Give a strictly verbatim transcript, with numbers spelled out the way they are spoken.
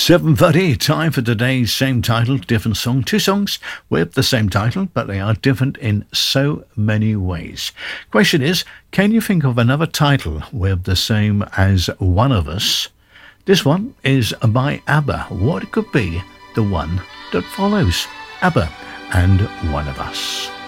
seven thirty, time for today's same title, different song. Two songs with the same title, but they are different in so many ways. Question is, can you think of another title with the same as One of Us? This one is by ABBA. What could be the one that follows? ABBA and One of Us.